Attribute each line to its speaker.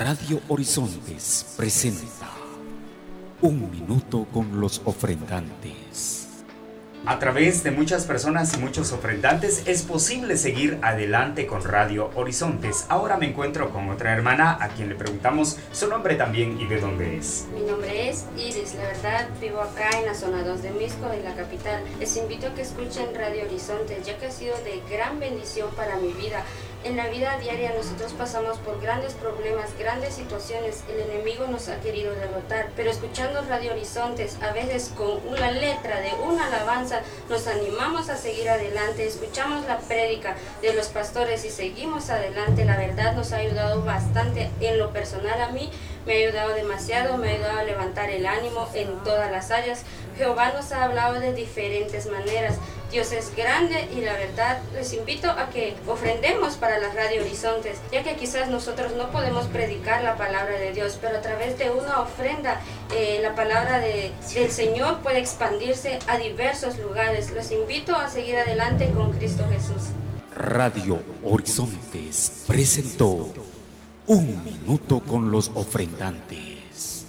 Speaker 1: Radio Horizontes presenta Un Minuto con los Ofrendantes.
Speaker 2: A través de muchas personas y muchos ofrendantes es posible seguir adelante con Radio Horizontes. Ahora me encuentro con otra hermana a quien le preguntamos su nombre también y de dónde es.
Speaker 3: Mi nombre es Iris, la verdad vivo acá en la zona 2 de Misco, de la capital. Les invito a que escuchen Radio Horizontes, ya que ha sido de gran bendición para mi vida. En la vida diaria nosotros pasamos por grandes problemas, grandes situaciones. El enemigo nos ha querido derrotar, pero escuchando Radio Horizontes, a veces con una letra de una alabanza, nos animamos a seguir adelante. Escuchamos la prédica de los pastores y seguimos adelante. La verdad nos ha ayudado bastante. En lo personal a mí me ha ayudado demasiado, me ha ayudado a levantar el ánimo en todas las áreas. Jehová nos ha hablado de diferentes maneras. Dios es grande y la verdad les invito a que ofrendemos para las Radio Horizontes, ya que quizás nosotros no podemos predicar la palabra de Dios, pero a través de una ofrenda la palabra del Señor puede expandirse a diversos lugares. Los invito a seguir adelante con Cristo Jesús.
Speaker 1: Radio Horizontes presentó Un Minuto con los Ofrendantes.